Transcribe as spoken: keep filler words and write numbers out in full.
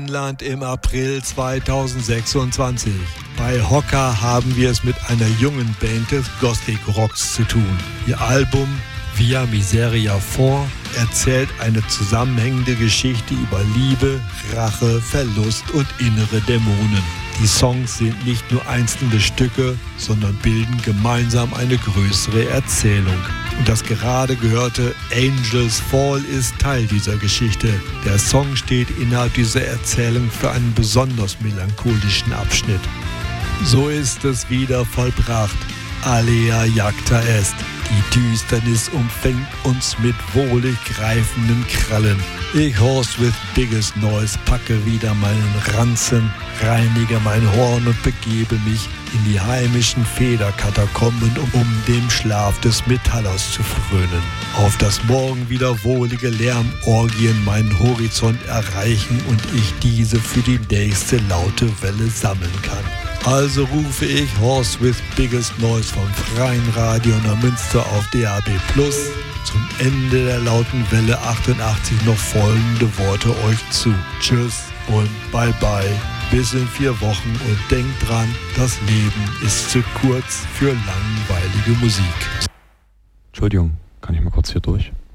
Finnland im April zweitausendsechsundzwanzig. Bei Hocker haben wir es mit einer jungen Band des Gothic Rocks zu tun. Ihr Album Via Miseria vier erzählt eine zusammenhängende Geschichte über Liebe, Rache, Verlust und innere Dämonen. Die Songs sind nicht nur einzelne Stücke, sondern bilden gemeinsam eine größere Erzählung. Und das gerade gehörte Angels Fall ist Teil dieser Geschichte. Der Song steht innerhalb dieser Erzählung für einen besonders melancholischen Abschnitt. So ist es wieder vollbracht. Alea jacta est. Die Düsternis umfängt uns mit wohlig greifenden Krallen. Ich horst with biggest noise, packe wieder meinen Ranzen, reinige mein Horn und begebe mich in die heimischen Federkatakomben, um, um dem Schlaf des Metallers zu frönen. Auf das morgen wieder wohlige Lärmorgien meinen Horizont erreichen und ich diese für die nächste laute Welle sammeln kann. Also rufe ich Horse with Biggest Noise vom Freien Radio Neumünster auf D A B plus zum Ende der lauten Welle achtundachtzig noch folgende Worte euch zu. Tschüss und bye bye. Bis in vier Wochen und denkt dran, das Leben ist zu kurz für langweilige Musik. Entschuldigung, kann ich mal kurz hier durch?